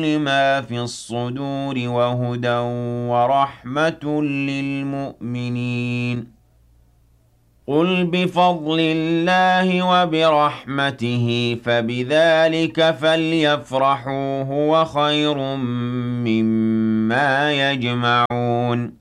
لما في الصدور وهدى ورحمة للمؤمنين. قل بفضل الله وبرحمته فبذلك فليفرحوا هو خير مما يجمعون.